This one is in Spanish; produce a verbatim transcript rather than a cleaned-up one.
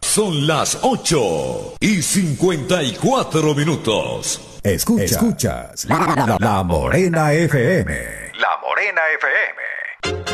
son las ocho y cincuenta y cuatro minutos. Escuchas, Escuchas la, la, la Morena F M. La Morena F M.